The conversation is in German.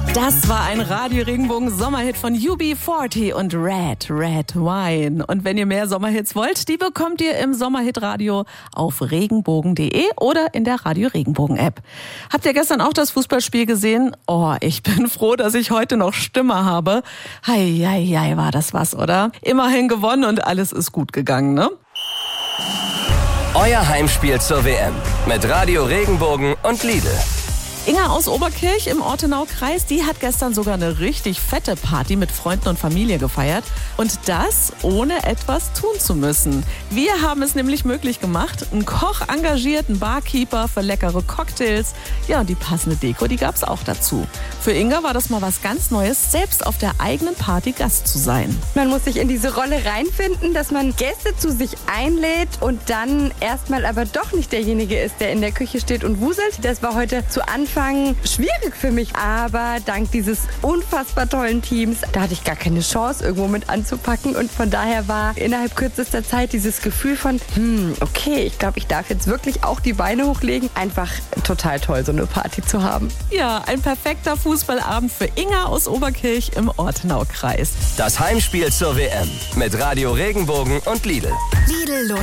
Das war ein Radio Regenbogen Sommerhit von UB40 und Red Wine. Und wenn ihr mehr Sommerhits wollt, die bekommt ihr im Sommerhit-Radio auf regenbogen.de oder in der Radio Regenbogen App. Habt ihr gestern auch das Fußballspiel gesehen? Oh, ich bin froh, dass ich heute noch Stimme habe. Hei, war das was, oder? Immerhin gewonnen und alles ist gut gegangen, ne? Euer Heimspiel zur WM mit Radio Regenbogen und Lidl. Inga aus Oberkirch im Ortenau-Kreis, die hat gestern sogar eine richtig fette Party mit Freunden und Familie gefeiert. Und das ohne etwas tun zu müssen. Wir haben es nämlich möglich gemacht. Einen Koch engagiert, einen Barkeeper für leckere Cocktails. Ja, und die passende Deko, die gab's auch dazu. Für Inga war das mal was ganz Neues, selbst auf der eigenen Party Gast zu sein. Man muss sich in diese Rolle reinfinden, dass man Gäste zu sich einlädt und dann erstmal aber doch nicht derjenige ist, der in der Küche steht und wuselt. Das war heute zu Anfang schwierig für mich, aber dank dieses unfassbar tollen Teams, da hatte ich gar keine Chance, irgendwo mit anzupacken und von daher war innerhalb kürzester Zeit dieses Gefühl von, okay, ich glaube, ich darf jetzt wirklich auch die Beine hochlegen. Einfach total toll, so eine Party zu haben. Ja, ein perfekter Fußballabend für Inga aus Oberkirch im Ortenau-Kreis. Das Heimspiel zur WM mit Radio Regenbogen und Lidl. Lidl